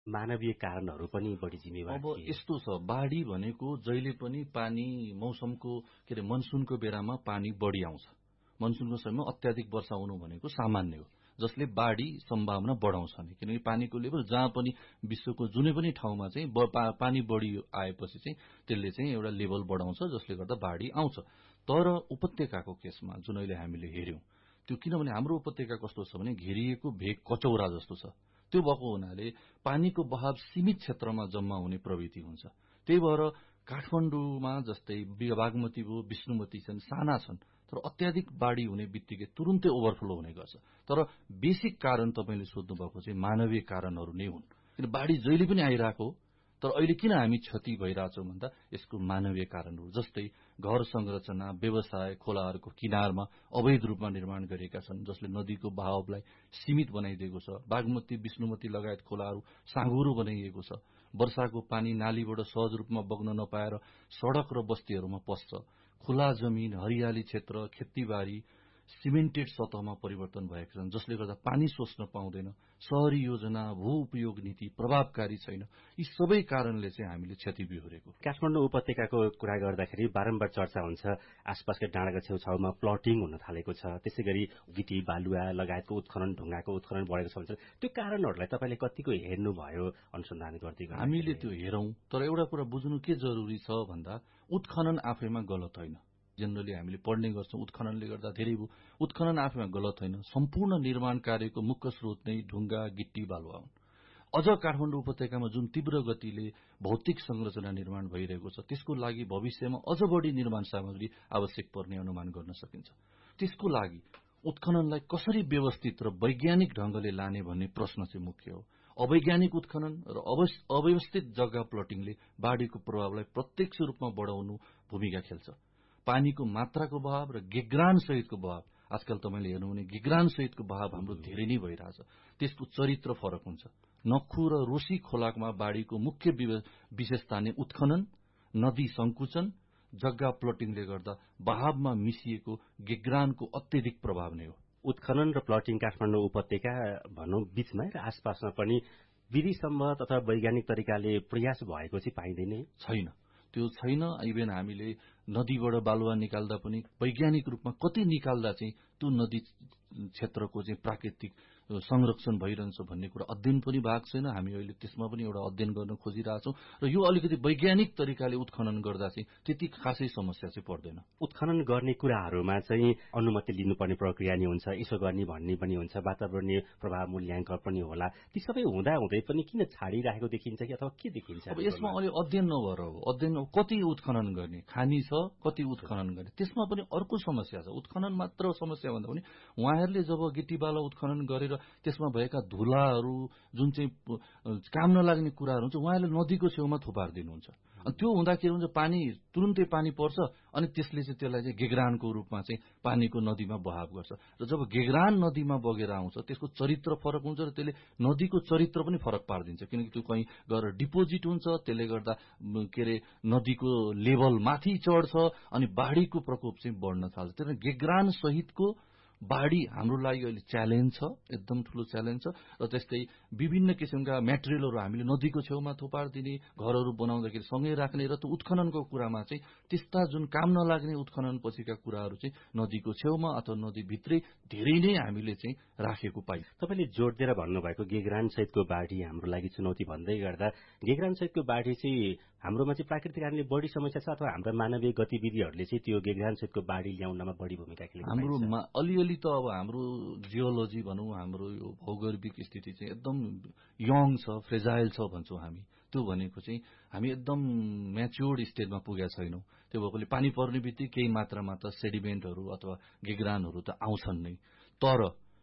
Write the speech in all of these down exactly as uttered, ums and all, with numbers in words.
मानवीय कारणहरू पनि बढी जिम्मेवार अब थिए। यस्तो छ, बाढी भनेको जहिले पनि पानी मौसमको के अरे मनसुनको बेलामा पानी बढी आउँछ। मनसुनको समयमा अत्याधिक वर्षा हुनु भनेको सामान्य हो, जसले बाढी सम्भावना बढाउँछ नि। किनकि पानीको लेभल जहाँ पनि विश्वको जुनै पनि ठाउँमा चाहिँ पानी बढी आएपछि चाहिँ त्यसले चाहिँ एउटा लेभल बढाउँछ, जसले गर्दा बाढी आउँछ। तर उपत्यकाको केसमा जुन अहिले हामीले हेर्यौं, त्यो किनभने हाम्रो उपत्यका कस्तो छ भने घेरिएको भेग कचौरा जस्तो छ। त्यो भएको हुनाले पानीको बहाव सीमित क्षेत्रमा जम्मा हुने प्रवृत्ति हुन्छ। त्यही भएर काठमाडौँमा जस्तै बागमती भयो, विष्णुमती छन्, साना छन्, तर अत्याधिक बाढी हुने बित्तिकै तुरुन्तै ओभरफ्लो हुने गर्छ। तर बेसिक कारण तपाईँले सोध्नु भएको चाहिँ मानवीय कारणहरू नै हुन्। किन बाढी जहिले पनि आइरहेको हो, तर अहिले किन हामी क्षति भइरहेछौँ भन्दा यसको मानवीय कारणहरू, जस्तै घर संरचना, व्यवसाय खोलाहरूको किनारमा अवैध रूपमा निर्माण गरिएका छन्, जसले नदीको बहावलाई सीमित बनाइदिएको छ। बागमती, विष्णुमती लगायत खोलाहरू साँघुरो बनाइएको छ। वर्षाको पानी नालीबाट सहज रूपमा बग्न नपाएर सड़क र बस्तीहरूमा पस्छ। खुला जमिन, हरियाली क्षेत्र, खेतीबारी सिमेन्टेड सतहमा परिवर्तन भएका छन्, जसले गर्दा पानी सोच्न पाउँदैन। शहरी योजना, भू उपयोग नीति प्रभावकारी छैन। यी सबै कारणले चाहिँ हामीले क्षति बिहोरेको। काठमाडौँ उपत्यकाको कुरा गर्दाखेरि बारम्बार चर्चा हुन्छ, आसपासका डाँडाका छेउछाउमा प्लटिङ हुन थालेको छ, त्यसै गरी गिटी बालुवा लगायतको उत्खनन, ढुङ्गाको उत्खनन बढेको छ भन्छ। त्यो कारणहरूलाई तपाईँले कतिको हेर्नुभयो अनुसन्धान गर्दै गर्दा? हामीले त्यो हेरौं, तर एउटा कुरा बुझ्नु के जरुरी छ भन्दा उत्खनन आफैमा गलत होइन। जेनरली हामीले पढ्ने गर्छौं, उत्खननले गर्दा धेरै भयो। उत्खनन आफैमा गलत होइन। सम्पूर्ण निर्माण कार्यको मुख्य स्रोत नै ढुङ्गा, गिट्टी, बालुवा हुन्। अझ काठमाडौँ उपत्यकामा जुन तीव्र गतिले भौतिक संरचना निर्माण भइरहेको छ, त्यसको लागि भविष्यमा अझ बढी निर्माण सामग्री आवश्यक पर्ने अनुमान गर्न सकिन्छ। त्यसको लागि उत्खननलाई कसरी व्यवस्थित र वैज्ञानिक ढंगले लाने भन्ने प्रश्न चाहिँ मुख्य हो। अवैज्ञानिक उत्खनन र अव्यवस्थित जग्गा प्लटिङले बाढीको प्रभावलाई प्रत्यक्ष रूपमा बढाउनु भूमिका खेल्छ। पानीको मात्राको बहाव र गेग्रान सहितको बहाव, आजकल तपाईले हेर्नु भने गेग्रान सहितको बहाव हाम्रो धेरै नै भइरहेछ। त्यसको चरित्र फरक हुन्छ। नख्खु र रोशी खोलामा बाढीको मुख्य विशेषता नै उत्खनन, नदी संकुचन, जग्गा प्लटिङले गर्दा बहावमा मिसिएको गेग्रानको अत्यधिक प्रभाव नै हो। उत्खनन र प्लटिङ काठमाडौँ उपत्यका भनौं बीचमा र आसपासमा पनि विधिसम्मत अथवा वैज्ञानिक तरिकाले प्रयास भएको चाहिँ पाइँदैन छैन। त्यो छैन। इभेन हामीले नदीबाट बालुवा निकाल्दा पनि वैज्ञानिक रूपमा कति निकाल्दा चाहिँ त्यो नदी क्षेत्रको चाहिँ प्राकृतिक संरक्षण भइरहन्छ भन्ने कुरा अध्ययन पनि भएको छैन। हामी अहिले त्यसमा पनि एउटा अध्ययन गर्न खोजिरहेछौं र यो अलिकति वैज्ञानिक तरिकाले उत्खनन गर्दा चाहिँ त्यति खासै समस्या चाहिँ पर्दैन। उत्खनन गर्ने कुराहरूमा चाहिँ अनुमति लिनुपर्ने प्रक्रिया नि हुन्छ, यसो गर्ने भन्ने पनि हुन्छ, वातावरणीय प्रभाव मूल्याङ्कन पनि होला। ती सबै हुँदा हुँदै पनि किन छाडिराखेको देखिन्छ कि अथवा के देखिन्छ? अब यसमा अलि अध्ययन नभएर हो। अध्ययन कति उत्खनन गर्ने, खानी छ कति उत्खनन गर्ने, त्यसमा पनि अर्को समस्या छ। उत्खनन मात्र समस्या भन्दा पनि उहाँहरूले जब गिटी बाला उत्खनन गरेर त्यसमा भएका धुलाहरू जुन चाहिँ काम नलाग्ने कुराहरू हुन्छ, उहाँहरूले नदीको छेउमा थुपारिदिनुहुन्छ। अनि त्यो हुँदा के हुन्छ, पानी तुरुन्तै पानी पर्छ अनि त्यसले चाहिँ त्यसलाई चाहिँ गेग्रानको रूपमा चाहिँ पानीको नदीमा बहाव गर्छ। र जब गेग्रान नदीमा बगेर आउँछ, त्यसको चरित्र फरक हुन्छ र त्यसले नदीको चरित्र पनि फरक पारिदिन्छ। किनकि त्यो कहीँ गएर डिपोजिट हुन्छ, त्यसले गर्दा के अरे नदीको लेभल माथि चढ्छ अनि बाढीको प्रकोप चाहिँ बढ्न थाल्छ। त्यसैले गेग्रान सहितको बाढी हाम्रो लागि अहिले च्यालेन्ज छ, एकदम ठूलो च्यालेन्ज छ। र त्यस्तै विभिन्न किसिमका मेटेरियलहरू हामीले नदीको छेउमा थुपारिदिने, घरहरू बनाउँदाखेरि सँगै राख्ने र त्यो उत्खननको कुरामा चाहिँ त्यस्ता जुन काम नलाग्ने उत्खनन पछिका कुराहरू चाहिँ नदीको छेउमा अथवा नदीभित्रै धेरै नै हामीले चाहिँ राखेको पाइन्छ। तपाईले जोड दिएर भन्नुभएको गेग्रान सहितको बाढी हाम्रो लागि चुनौती भन्दै गर्दा गेग्रान सहितको बाढी चाहिँ हाम्रोमा चाहिँ प्राकृतिक कारणले बढी समस्या छ अथवा हाम्रो मानवीय गतिविधिहरूले चाहिँ त्यो गेग्रान सहितको बाढी ल्याउनमा बढी भूमिका खेलेको छ? हाम्रो अलिअलि त अब हाम्रो जियोलोजी भनौं, हाम्रो यो भौगोलिक स्थिति चाहिँ एकदम यङ छ, फ्रेजाइल छ भन्छौं हामी। त्यो भनेको चाहिँ हामी एकदम म्याच्योर्ड स्टेजमा पुगेका छैनौं। त्यो भएकोले पानी पर्ने बित्तिकै केही मात्रामा त सेडिमेन्टहरू अथवा गेग्रानहरू त आउँछन् नै। तर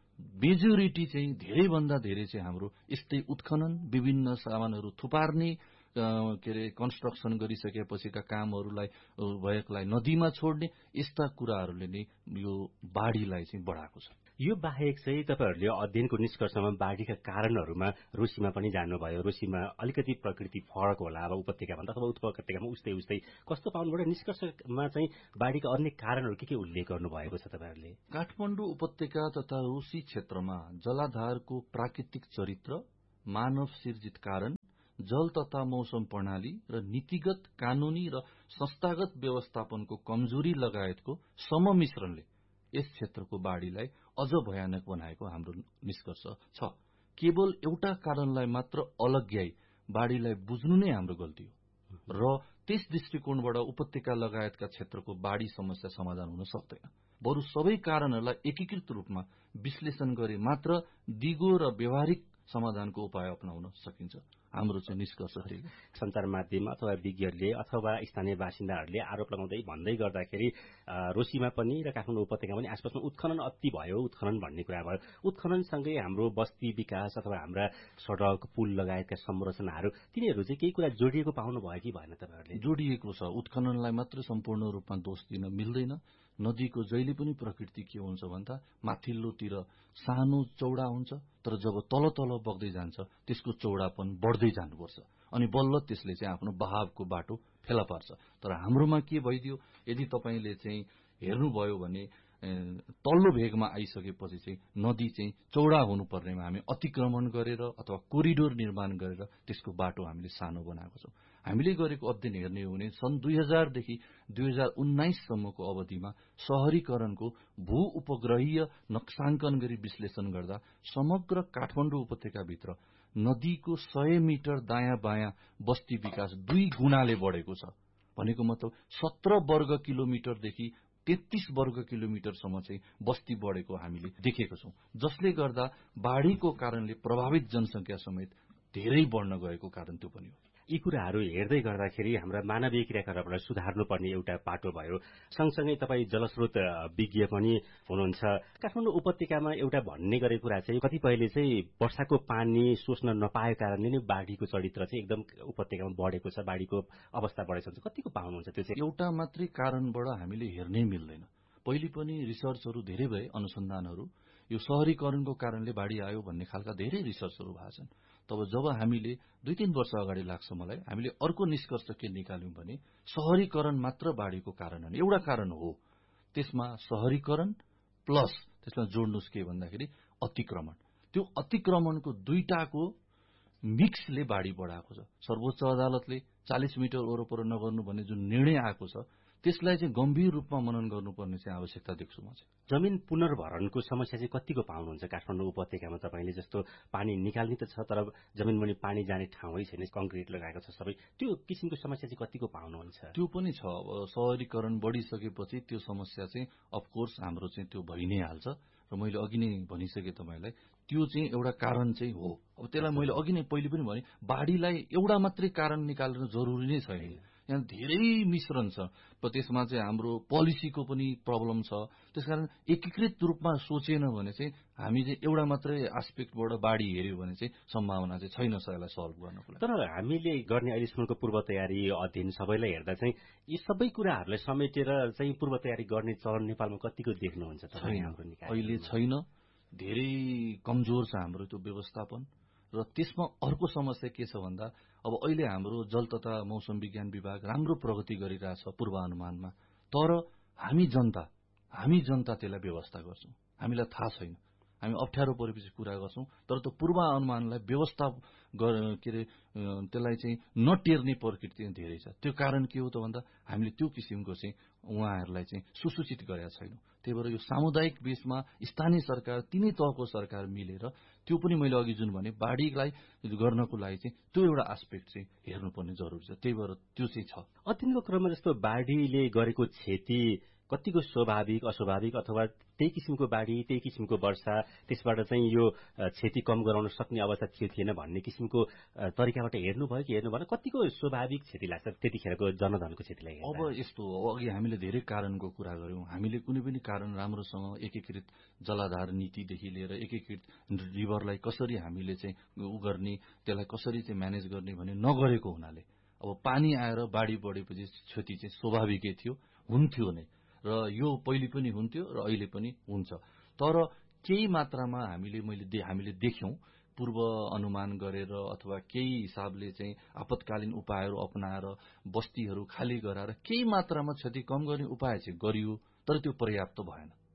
मेजोरिटी चाहिँ धेरै भन्दा धेरै चाहिँ हाम्रो यस्तै उत्खनन, विभिन्न सामानहरू थुपार्ने, के अरे कन्स्ट्रक्सन गरिसकेपछिका कामहरूलाई भएकोलाई नदीमा छोड्ने, यस्ता कुराहरूले नै यो बाढीलाई चाहिँ बढाएको छ। यो बाहेक चाहिँ तपाईहरुले अध्ययनको निष्कर्षमा बाढीका कारणहरूमा रुसीमा पनि जान्नुभयो। रुसीमा अलिकति प्रकृति फरक होला अब उपत्यकाभन्दा अथवा उपत्यकामा उस्तै उस्तै कस्तो पाउनुभयो? निष्कर्षमा चाहिँ बाढीका अन्य कारणहरू के के उल्लेख गर्नुभएको छ तपाईहरुले? काठमाडौँ उपत्यका तथा रुसी क्षेत्रमा जलाधारको प्राकृतिक चरित्र, मानव सिर्जित कारण, जल तथा मौसम प्रणाली र नीतिगत, कानूनी र संस्थागत व्यवस्थापनको कमजोरी लगायतको सममिश्रणले यस क्षेत्रको बाढ़ीलाई अझ भयानक बनाएको हाम्रो निष्कर्ष छ। केवल एउटा कारणलाई मात्र अलग्याई बाढ़ीलाई बुझ्नु नै हाम्रो गल्ती हो र त्यस दृष्टिकोणबाट उपत्यका लगायतका क्षेत्रको बाढ़ी समस्या समाधान हुन सक्दैन। बरु सबै कारणहरूलाई एकीकृत रूपमा विश्लेषण गरे मात्र दिगो र व्यवहारिक समाधानको उपाय अपनाउन सकिन्छ। हाम्रो चाहिँ निष्कर्ष त्यही हो। सञ्चार माध्यम अथवा विज्ञहरूले अथवा स्थानीय बासिन्दाहरूले आरोप लगाउँदै भन्दै गर्दाखेरि रोशीमा पनि र काठमाडौँ उपत्यकामा पनि आसपासमा उत्खनन अति भयो, उत्खनन भन्ने कुरा भयो। उत्खननसँगै हाम्रो बस्ती विकास अथवा हाम्रा सडक, पुल लगायतका संरचनाहरू तिनीहरू चाहिँ केही कुरा जोडिएको पाउनु भयो कि भएन तपाईँहरूले? जोडिएको छ। उत्खननलाई मात्र सम्पूर्ण रूपमा दोष दिन मिल्दैन। नदीको जहिले पनि प्रकृति के हुन्छ भन्दा माथिल्लोतिर सानो चौडा हुन्छ, तर जब तल तल बग्दै जान्छ त्यसको चौडापन बढ्दै जानुपर्छ अनि बल्ल त्यसले चाहिँ आफ्नो बहावको बाटो फेला पार्छ। तर हाम्रोमा के भइदियो, यदि तपाईँले चाहिँ हेर्नुभयो भने तल्लो भेगमा आइसकेपछि चाहिँ नदी चाहिँ चौडा हुनुपर्नेमा हामी अतिक्रमण गरेर अथवा कोरिडोर निर्माण गरेर त्यसको बाटो हामीले सानो बनाएको छौं। हामीले गरेको अध्ययन हेर्ने हो भने सन् दुई हजारदेखि दुई हजार उन्नाइससम्मको अवधिमा शहरीकरणको भू उपग्रहीय नक्साङ्कन गरी विश्लेषण गर्दा समग्र काठमाडौँ उपत्यकाभित्र नदीको सय मिटर दायाँ बायाँ बस्ती विकास दुई गुणाले बढेको छ। भनेको मतलब सत्र वर्ग किलोमिटरदेखि तेत्तीस वर्ग किलोमिटरसम्म चाहिँ बस्ती बढेको हामीले देखेको छौं, जसले गर्दा बाढ़ीको कारणले प्रभावित जनसंख्या समेत धेरै बढ्न गएको कारण त्यो पनि हो। यी कुराहरू हेर्दै गर्दाखेरि हाम्रा मानवीय क्रियाकलापलाई सुधार्नुपर्ने एउटा पाटो भयो। सँगसँगै तपाईँ जलस्रोत विज्ञ पनि हुनुहुन्छ। काठमाडौँ उपत्यकामा एउटा भन्ने गरेको कुरा चाहिँ कतिपयले चाहिँ वर्षाको पानी सोच्न नपाएको कारणले नै बाढ़ीको चरित्र चाहिँ एकदम उपत्यकामा बढेको छ, बाढ़ीको अवस्था बढेको छ। कतिको पाउनुहुन्छ त्यो चाहिँ? एउटा मात्रै कारणबाट हामीले हेर्नै मिल्दैन। पहिले पनि रिसर्चहरू धेरै भए, अनुसन्धानहरू यो शहरीकरणको कारणले बाढ़ी आयो भन्ने खालका धेरै रिसर्चहरू भएको छन्। तब जब हामीले दुई तीन वर्ष अगाडि लाग्छ मलाई, हामीले अर्को निष्कर्ष के निकाल्यौं भने शहरीकरण मात्र बाढ़ीको कारण होइन, एउटा कारण हो। त्यसमा शहरीकरण प्लस त्यसमा जोड्नुस् के भन्दाखेरि अतिक्रमण। त्यो अतिक्रमणको दुईटाको मिक्सले बाढ़ी बढाएको छ। सर्वोच्च अदालतले चालीस मिटर वरपर नगर्नु भन्ने जुन निर्णय आएको छ त्यसलाई चाहिँ गम्भीर रूपमा मनन गर्नुपर्ने चाहिँ आवश्यकता देख्छु म चाहिँ। जमिन पुनर्भरणको समस्या चाहिँ कतिको पाउनुहुन्छ काठमाडौँ उपत्यकामा तपाईँले? जस्तो पानी निकाल्ने त छ तर जमिनमुनि पानी जाने ठाउँै छैन, कङ्क्रिट लगाएको छ सबै, त्यो किसिमको समस्या चाहिँ कतिको पाउनुहुन्छ? त्यो पनि छ। अब शहरीकरण बढिसकेपछि त्यो समस्या चाहिँ अफकोर्स हाम्रो चाहिँ त्यो भइ नै हाल्छ र मैले अघि नै भनिसकेँ तपाईँलाई, त्यो चाहिँ एउटा कारण चाहिँ हो। अब त्यसलाई मैले अघि नै पहिले पनि भने बाढ़ीलाई एउटा मात्रै कारण निकाल्नु जरुरी नै छैन। यहाँ धेरै मिश्रण छ। त्यसमा चाहिँ हाम्रो पोलिसीको पनि प्रब्लम छ। त्यसकारण एकीकृत रूपमा सोचेन भने चाहिँ हामी चाहिँ एउटा मात्रै एस्पेक्टबाट बाढ़ी हेर्यो भने चाहिँ सम्भावना चाहिँ छैन यसलाई सल्भ गर्नको लागि। तर हामीले गर्ने अहिलेसम्मको पूर्व तयारी अध्ययन सबैलाई हेर्दा चाहिँ यी सबै कुराहरूलाई समेटेर चाहिँ पूर्व तयारी गर्ने चलन नेपालमा कतिको देख्नुहुन्छ? अहिले छैन। धेरै कमजोर छ हाम्रो त्यो व्यवस्थापन। र त्यसमा अर्को समस्या के छ भन्दा अब अहिले हाम्रो जल तथा मौसम विज्ञान विभाग राम्रो प्रगति गरिरहेछ पूर्वानुमानमा, तर हामी जनता हामी जनता त्यसलाई व्यवस्था गर्छौं। हामीलाई थाहा छैन, हामी अप्ठ्यारो परेपछि कुरा गर्छौं, तर त्यो पूर्वानुमानलाई व्यवस्था के अरे त्यसलाई चाहिँ नटेर्ने प्रकृति धेरै छ। त्यो कारण के हो त भन्दा हामीले त्यो किसिमको चाहिँ उहाँहरूलाई चाहिँ सुसूचित गरेका छैनौं। त्यही भएर यो सामुदायिक बेसमा स्थानीय सरकार, तिनै तहको सरकार मिलेर त्यो पनि मैले अघि जुन भने बाढ़ीलाई गर्नको लागि चाहिँ त्यो एउटा एस्पेक्ट चाहिँ हेर्नुपर्ने जरुरी छ। त्यही भएर त्यो चाहिँ छ। अध्ययनको क्रममा जस्तो बाढ़ीले गरेको क्षति कतिको स्वाभाविक अस्वाभाविक अथवा त्यही किसिमको बाढ़ी, त्यही किसिमको वर्षा, त्यसबाट चाहिँ यो क्षति कम गराउन सक्ने अवस्था थियो थिएन भन्ने किसिमको तरिकाबाट हेर्नुभयो कि हेर्नु भएन? कतिको स्वाभाविक क्षति लाग्छ त्यतिखेरको जनधनको क्षतिलाई? अब यस्तो हो, अघि हामीले धेरै कारणको कुरा गर्यौं। हामीले कुनै पनि कारण राम्रोसँग एकीकृत जलाधार नीतिदेखि लिएर एकीकृत रिभरलाई कसरी हामीले चाहिँ उ गर्ने, त्यसलाई कसरी चाहिँ म्यानेज गर्ने भन्ने नगरेको हुनाले अब पानी आएर बाढ़ी बढेपछि क्षति चाहिँ स्वाभाविकै थियो, हुन्थ्यो नै, र यो पहिले पनि हुन्थ्यो र अहिले पनि हुन्छ। तर केही मात्रामा हामीले मैले हामीले देख्यौं पूर्व अनुमान गरेर अथवा केही हिसाबले चाहिँ आपतकालीन उपायहरू अपनाएर बस्तीहरू खाली गराएर केही मात्रामा क्षति कम गर्ने उपाय चाहिँ गरियो, तर त्यो पर्याप्त भएन।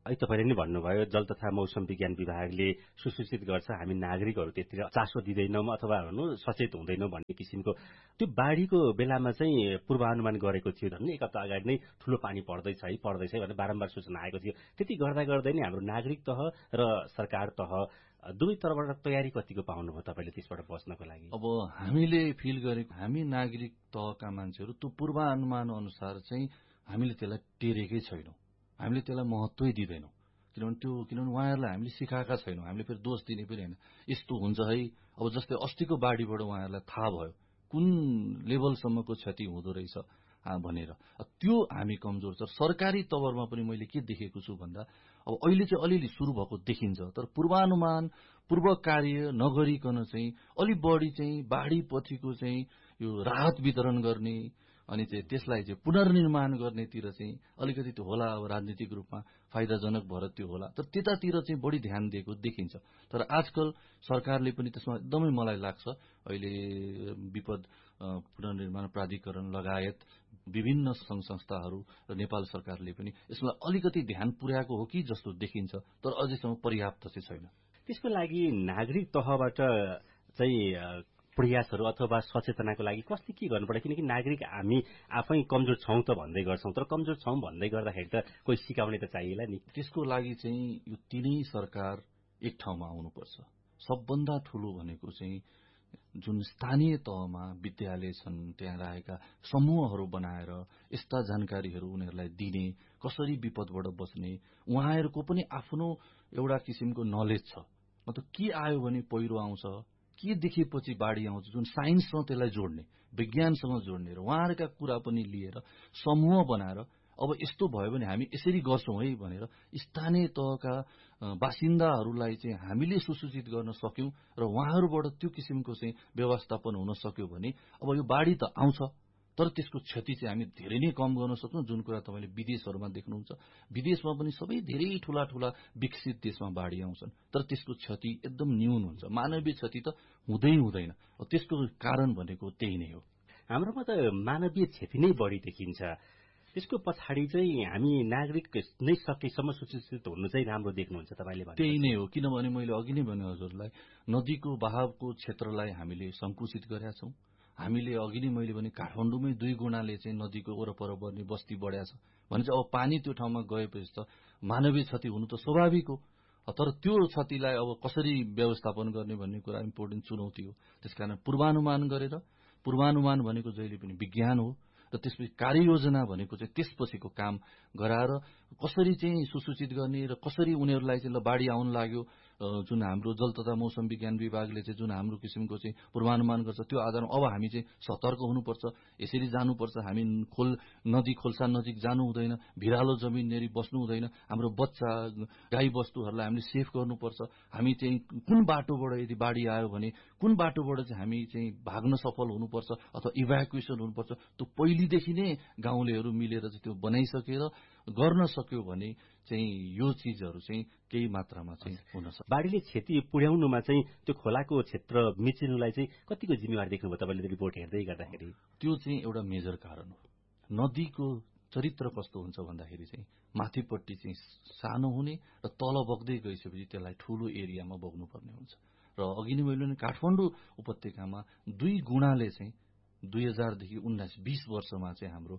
अहिले तपाईँले नै भन्नुभयो जल तथा मौसम विज्ञान विभागले सुसूचित गर्छ, हामी नागरिकहरू त्यतिर चासो दिँदैनौँ अथवा भनौँ सचेत हुँदैनौँ भन्ने किसिमको। त्यो बाढीको बेलामा चाहिँ पूर्वानुमान गरेको थियो भने एक हप्ता अगाडि नै ठूलो पानी पर्दैछ है पर्दैछ भनेर बारम्बार सूचना आएको थियो। त्यति गर्दा गर्दै नै हाम्रो नागरिक तह र सरकार तह दुवै तर्फबाट तयारी कतिको पाउनुभयो तपाईँले त्यसबाट बच्नको लागि? अब हामीले फिल गरेको हामी नागरिक तहका मान्छेहरू त्यो पूर्वानुमान अनुसार चाहिँ हामीले त्यसलाई टेरेकै छैनौँ, हामीले त्यसलाई महत्त्वै दिँदैनौँ। किनभने त्यो किनभने उहाँहरूलाई हामीले सिकाएका छैनौँ। हामीले फेरि दोष दिने पनि होइन, यस्तो हुन्छ है। अब जस्तै अस्तिको बाढीबाट उहाँहरूलाई थाहा भयो कुन लेभलसम्मको क्षति हुँदो रहेछ भनेर, त्यो हामी कमजोर छ। सरकारी तवरमा पनि मैले के देखेको छु भन्दा अब अहिले चाहिँ अलिअलि सुरु भएको देखिन्छ, तर पूर्वानुमान पूर्व कार्य नगरिकन चाहिँ अलि बढी चाहिँ बाढीपछिको चाहिँ यो राहत वितरण गर्ने अनि चाहिँ त्यसलाई चाहिँ पुनर्निर्माण गर्नेतिर चाहिँ अलिकति त्यो होला। अब राजनीतिक रूपमा फाइदाजनक भएर त्यो होला, तर त्यतातिर चाहिँ बढी ध्यान दिएको देखिन्छ। तर आजकल सरकारले पनि त्यसमा एकदमै मलाई लाग्छ अहिले विपद पुनर्निर्माण प्राधिकरण लगायत विभिन्न सङ्घ संस्थाहरू र नेपाल सरकारले पनि यसमा अलिकति ध्यान पुर्याएको हो कि जस्तो देखिन्छ, तर अझैसम्म पर्याप्त चाहिँ छैन। त्यसको लागि नागरिक तहबाट चाहिँ प्रयासहरू अथवा सचेतनाको लागि कसले के गर्नु पर्यो? किनकि नागरिक हामी आफै कमजोर छौँ त भन्दै गर्छौँ, तर कमजोर छौँ भन्दै गर्दाखेरि त कोही सिकाउने त चाहिएला नि। त्यसको लागि चाहिँ यो तिनै सरकार एक ठाउँमा आउनुपर्छ। सबभन्दा ठुलो भनेको चाहिँ जुन स्थानीय तहमा विद्यालय छन् त्यहाँ रहेका समूहहरू बनाएर यस्ता जानकारीहरू उनीहरूलाई दिने, कसरी विपदबाट बच्ने, उहाँहरूको पनि आफ्नो एउटा किसिमको नलेज छ। मतलब के आयो भने पहिरो आउँछ, के देखेपछि बाढी आउँछ, जुन साइन्ससँग त्यसलाई जोड्ने, विज्ञानसँग जोड्ने र उहाँहरूका कुरा पनि लिएर समूह बनाएर अब यस्तो भयो भने हामी यसरी गर्छौँ है भनेर स्थानीय तहका बासिन्दाहरूलाई चाहिँ हामीले सुसूचित गर्न सक्यौं र उहाँहरूबाट त्यो किसिमको चाहिँ व्यवस्थापन हुन सक्यो भने अब यो बाढी त आउँछ तर त्यसको क्षति चाहिँ हामी धेरै नै कम गर्न सक्छौं। जुन कुरा तपाईले विदेशहरूमा देख्नुहुन्छ, विदेशमा पनि सबै धेरै ठूला ठूला विकसित देशमा बाढी आउँछन् तर त्यसको क्षति एकदम न्यून हुन्छ, मानवीय क्षति त हुँदै हुँदैन। त्यसको कारण भनेको त्यही नै हो। हाम्रोमा त मानवीय क्षति नै बढी देखिन्छ। त्यसको पछाडि चाहिँ हामी नागरिक नै सकेसम्म सुसूचित हुनु चाहिँ राम्रो देख्नुहुन्छ तपाईले भने? त्यही नै हो। किनभने मैले अघि नै भने हजुरलाई नदीको बहावको क्षेत्रलाई हामीले संकुचित गरेका छौं। हामीले अघि नै मैले भने काठमाडौँमै दुई गुणाले चाहिँ नदीको वरपर बढ्ने बस्ती बढ्या छ भने चाहिँ अब पानी त्यो ठाउँमा गएपछि त मानवीय क्षति हुनु त स्वाभाविक हो। तर त्यो क्षतिलाई अब कसरी व्यवस्थापन गर्ने भन्ने कुरा इम्पोर्टेन्ट चुनौती हो। त्यसकारण पूर्वानुमान गरेर, पूर्वानुमान भनेको जहिले पनि विज्ञान हो र त्यसपछि कार्ययोजना भनेको चाहिँ त्यसपछिको काम गराएर कसरी चाहिँ सुसूचित गर्ने र कसरी उनीहरूलाई चाहिँ ल बाढी आउन लाग्यो, जुन हाम्रो जल तथा मौसम विज्ञान विभागले चाहिँ जुन हाम्रो किसिमको चाहिँ पूर्वानुमान गर्छ त्यो आधारमा अब हामी चाहिँ सतर्क हुनुपर्छ, यसरी जानुपर्छ, हामी खोल नदी खोल्सा नजिक जानु हुँदैन, भिरालो जमिन नेरी बस्नु हुँदैन, हाम्रो बच्चा गाई बस्तुहरूलाई हामीले सेफ गर्नुपर्छ। हामी चाहिँ कुन बाटोबाट यदि बाढी आयो भने कुन बाटोबाट चाहिँ हामी चाहिँ भाग्न सफल हुनुपर्छ अथवा इभ्याकुएसन हुनुपर्छ, त्यो पहिलेदेखि नै गाउँलेहरू मिलेर चाहिँ त्यो बनाइसकेर गर्न सक्यो भने चाहिँ यो चीजहरू चाहिँ केही मात्रामा चाहिँ हुन सक्छ। बाढीले क्षति पुर्याउनुमा चाहिँ त्यो खोलाको क्षेत्र मिचिनुलाई चाहिँ कतिको जिम्मेवार देख्नुभयो तपाईले रिपोर्ट हेर्दै गर्दाखेरि? त्यो चाहिँ एउटा मेजर कारण हो। नदीको चरित्र कस्तो हुन्छ भन्दाखेरि चाहिँ माथिपट्टि चाहिँ सानो हुने र तल बग्दै गइसकेपछि त्यसलाई ठूलो एरियामा बग्नुपर्ने हुन्छ। र अघि नै मैले काठमाडौँ उपत्यकामा दुई गुणाले चाहिँ दुई हजारदेखि उन्नाइस बीस वर्षमा चाहिँ हाम्रो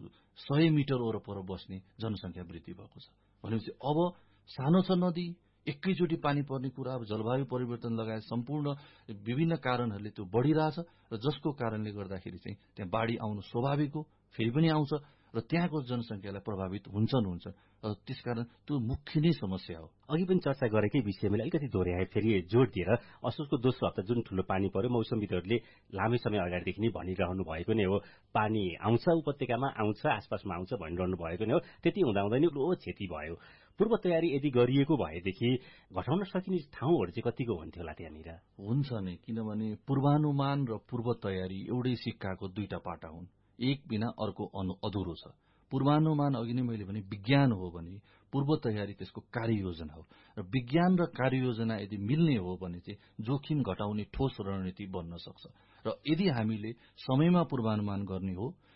सय मिटर वरपर बस्ने जनसङ्ख्या वृद्धि भएको छ। भनेपछि अब सानो छ नदी, एकैचोटि पानी पर्ने कुरा, अब जलवायु परिवर्तन लगायत सम्पूर्ण विभिन्न कारणहरूले त्यो बढ़िरहेछ र जसको कारणले गर्दाखेरि चाहिँ त्यहाँ बाढी आउनु स्वाभाविक हो, फेरि पनि आउँछ र त्यहाँको जनसङ्ख्यालाई प्रभावित हुन्छन् हुन्छ र त्यसकारण त्यो मुख्य नै समस्या हो। अघि पनि चर्चा गरेकै विषय मैले अलिकति दोहोऱ्याएँ, फेरि जोड दिएर असोजको दोस्रो हप्ता जुन ठूलो पानी पर्यो, मौसमविदहरूले लामै समय अगाडिदेखि नै भनिरहनु भएको नै हो, पानी आउँछ उपत्यकामा आउँछ आसपासमा आउँछ भनिरहनु भएको नै हो। त्यति हुँदा हुँदै नै ठूलो क्षति भयो। पूर्व तयारी यदि गरिएको भएदेखि घटाउन सकिने ठाउँहरू चाहिँ कतिको हुन्थ्यो होला त्यहाँनिर? हुन्छ नै, किनभने पूर्वानुमान र पूर्व तयारी एउटै सिक्काको दुईटा पाटा हुन्, एक बिना अर्को अधुरो छ। पूर्वानुमान अघि नै मैले भने विज्ञान हो भने पूर्व तयारी त्यसको कार्ययोजना हो र विज्ञान र कार्ययोजना यदि मिल्ने हो भने चाहिँ जोखिम घटाउने ठोस रणनीति बन्न सक्छ। र यदि हामीले समयमा पूर्वानुमान गर्ने हो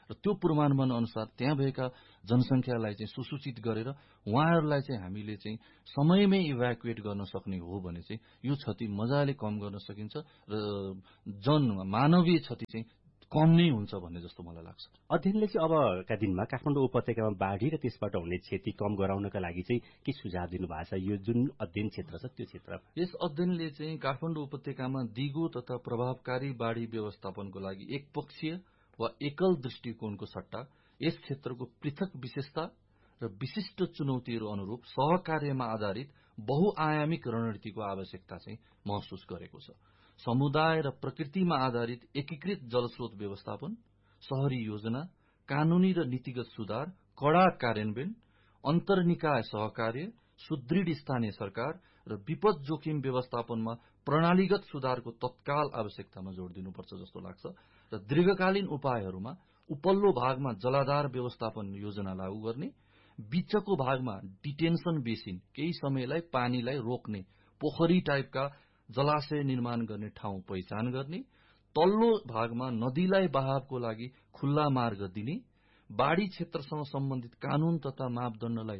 र त्यो पूर्वानुमान अनुसार त्यहाँ भएका जनसंख्यालाई चाहिँ सुसूचित गरेर उहाँहरूलाई चाहिँ हामीले चाहिँ समयमै इभ्याकुएट गर्न सक्ने हो भने चाहिँ यो क्षति मजाले कम गर्न सकिन्छ र जन मानवीय क्षति चाहिँ कम नै हुन्छ भन्ने जस्तो मलाई लाग्छ। अध्ययनले चाहिँ अबका दिनमा काठमाडौँ उपत्यकामा बाढ़ी र त्यसबाट हुने क्षति कम गराउनका लागि चाहिँ के सुझाव दिनुभएको छ यो जुन अध्ययन क्षेत्र छ त्यो क्षेत्रमा? यस अध्ययनले चाहिँ काठमाडौँ उपत्यकामा दिगो तथा प्रभावकारी बाढ़ी व्यवस्थापनको लागि एकपक्षीय वा एकल दृष्टिकोणको सट्टा यस क्षेत्रको पृथक विशेषता र विशिष्ट चुनौतीहरू अनुरूप सहकार्यमा आधारित बहुआयामिक रणनीतिको आवश्यकता चाहिँ महसुस गरेको छ। समुदाय र प्रकृतिमा आधारित एकीकृत जलस्रोत व्यवस्थापन, शहरी योजना, कानूनी र नीतिगत सुधार, कड़ा कार्यान्वयन, अन्तर्निकाय सहकार्य, सुदृढ स्थानीय सरकार र विपद जोखिम व्यवस्थापनमा प्रणालीगत सुधारको तत्काल आवश्यकतामा जोड़ दिनुपर्छ जस्तो लाग्छ र दीर्घकालीन उपायहरूमा उपल्लो भागमा जलाधार व्यवस्थापन योजना लागू गर्ने, बीचको भागमा डिटेन्सन बेसिन केही समयलाई पानीलाई रोक्ने पोखरी टाइपका जलाशय निर्माण गर्ने ठाउँ पहिचान गर्ने, तल्लो भागमा नदीलाई बहावको लागि खुल्ला मार्ग दिने, बाढ़ी क्षेत्रसँग सम्बन्धित कानून तथा मापदण्डलाई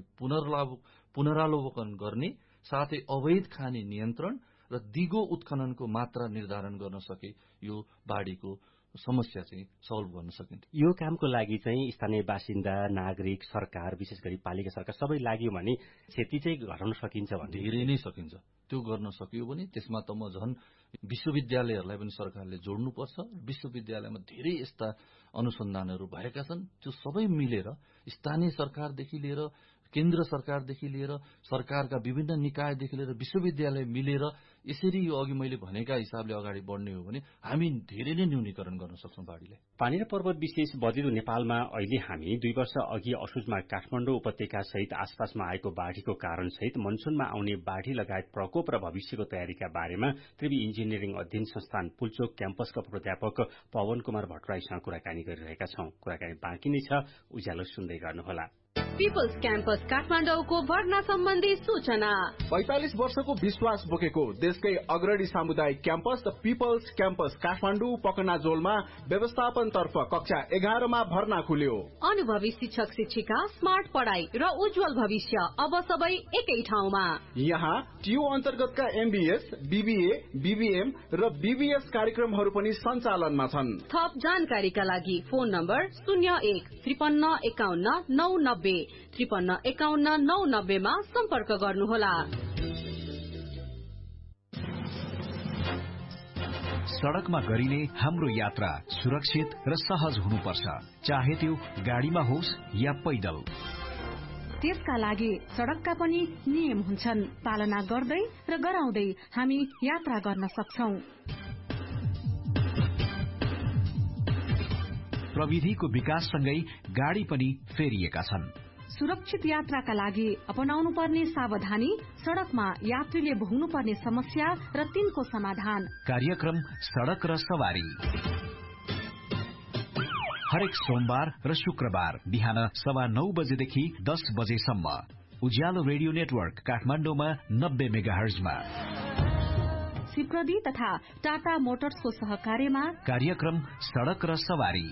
पुनरावलोकन गर्ने, साथै अवैध खानी नियन्त्रण र दिगो उत्खननको मात्रा निर्धारण गर्न सके यो बाढ़ीको समस्या चाहिँ सल्भ गर्न सकिन्छ। यो कामको लागि चाहिँ स्थानीय बासिन्दा, नागरिक, सरकार, विशेष गरी पालिका सरकार सबै लाग्यो भने क्षति चाहिँ घटाउन सकिन्छ भने? धेरै नै सकिन्छ। त्यो गर्न सकियो भने त्यसमा त म झन् विश्वविद्यालयहरूलाई पनि सरकारले जोड्नुपर्छ। विश्वविद्यालयमा धेरै यस्ता अनुसन्धानहरू भएका छन्, त्यो सबै मिलेर स्थानीय सरकारदेखि लिएर केन्द्र सरकारदेखि लिएर सरकारका विभिन्न निकायदेखि लिएर विश्वविद्यालय मिलेर यसरी यो अघि मैले भनेका हिसाबले अगाडि बढ्ने हो भने हामी धेरै नै न्यूनीकरण गर्न सक्छौं बाढ़ीलाई। पानी र पर्वत विशेष बजिदो नेपालमा अहिले हामी दुई वर्ष अघि असोजमा काठमाडौँ उपत्यका सहित आसपासमा आएको बाढ़ीको कारण सहित मनसूनमा आउने बाढ़ी लगायत प्रकोप र भविष्यको तयारीका बारेमा त्रिवी इन्जिनियरिङ अध्ययन संस्थान पुल्चोक क्याम्पसका प्राध्यापक पवन कुमार भट्टराईसँग कुराकानी गरिरहेका छौं। कुराकानी बाँकी नै छ, उज्यालो सुन्दै गर्नुहोला। पिपल्स क्याम्पस काठमाडौँको भर्ना सम्बन्धी सूचना। पैंतालिस वर्षको विश्वास बोकेको देशकै अग्रणी सामुदायिक क्याम्पस पिपल्स क्याम्पस काठमाडौँ पकनाजोलमा व्यवस्थापन तर्फ कक्षा एघारमा भर्ना खुल्यो। अनुभवी शिक्षक शिक्षिका, स्मार्ट पढ़ाई र उज्जवल भविष्य अब सबै एकै ठाउँमा। यहाँ टियू अन्तर्गतका एमबीएस, बीबीए, बीबीएम र बीबीएस कार्यक्रमहरू पनि सञ्चालनमा छन्। थप जानकारीका लागि फोन नम्बर शून्य एक त्रिपन्न एकाउन्न नौ नब्बे त्रिपन्न एकाउन्न नौ नब्बेमा सम्पर्क गर्नुहोला। सड़कमा गरिने हाम्रो यात्रा सुरक्षित र सहज हुनुपर्छ, चाहे त्यो गाडीमा होस् या पैदल। त्यसका लागि सड़कका पनि नियम हुन्छन्, पालना गर्दै र गराउँदै हामी यात्रा गर्न सक्छौं। प्रविधिको विकाससँगै गाडी पनि फेरिएका छन्। सुरक्षित यात्राका लागि अपनाउनु पर्ने सावधानी, सड़कमा यात्रीले भोग्नु पर्ने समस्या र तिनको समाधान। कार्यक्रम सड़क र सवारी हरेक सोमबार र शुक्रबार बिहान सवा नौ बजेदेखि दस बजेसम्म उज्यालो रेडियो नेटवर्क काठमाडौँमा नब्बे मेगाहर्जमा। सिप्रदी तथा टाटा मोटर्सको सहकार्यमा कार्यक्रम सड़क र सवारी।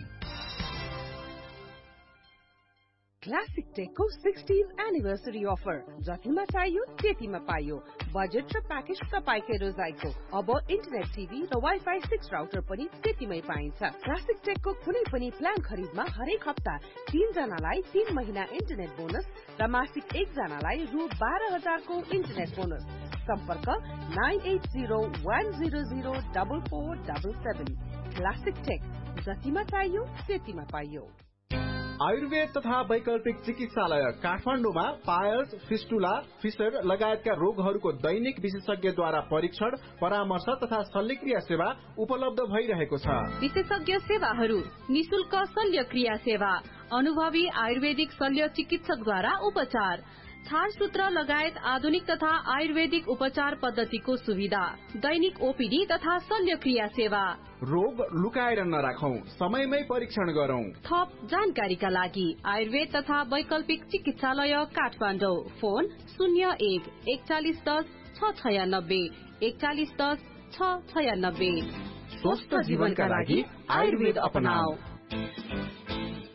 क्लासिक टेकको सिक्सटीज एनिभर्सरी अफर जतिमा चाहियो त्यतिमा पाइयो। बजेट र प्याकेज तपाईकै रोजाइको। अब इन्टरनेट टिभी र वाइफाई सिक्स राउटर पनि त्यतिमै पाइन्छ। क्लासिक टेकको कुनै पनि प्लान खरिदमा हरेक हप्ता तीन जनालाई तीन महिना इन्टरनेट बोनस र मासिक एक जनालाई रु बाह्र हजारको इन्टरनेट बोनस। सम्पर्क nine at zero one zero zero double four double seven. Classic take, जतिमा चाहियो त्यतिमा पाइयो। आयुर्वेद तथा वैकल्पिक चिकित्सालय काठमाडौँमा पायल्स, फिस्टुला, फिसर लगायतका रोगहरूको दैनिक विशेषज्ञद्वारा परीक्षण, परामर्श तथा शल्यक्रिया सेवा उपलब्ध भइरहेको छ। विशेषज्ञ सेवाहरू: निशुल्क शल्यक्रिया सेवा, अनुभवी आयुर्वेदिक शल्य चिकित्सकद्वारा उपचार, छारसूत्र लगायत आधुनिक तथा आयुर्वेदिक उपचार पद्धतिको सुविधा, दैनिक ओपीडी तथा शल्यक्रिया सेवा। रोग लुकाएर नराखौं, समयमै परीक्षण गरौं। थप जानकारीका लागि आयुर्वेद तथा वैकल्पिक चिकित्सालय काठमाडौँ। फोन शून्य एक एकचालिस दस छ छयानब्बे एकचालिस दस छ छयानब्बे। स्वस्थ जीवनका लागि आयुर्वेद अपनाऊ।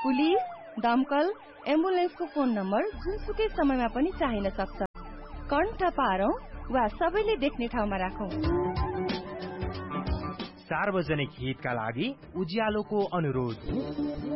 पुलिस, दमकल, एम्बुलेन्सको फोन नम्बर जुनसुकै समयमा पनि चाहिन सक्छ। कण्ठ पारौं वा सबैले देख्ने ठाउँमा राखौं। सार्वजनिक हितका लागि उज्यालोको अनुरोध।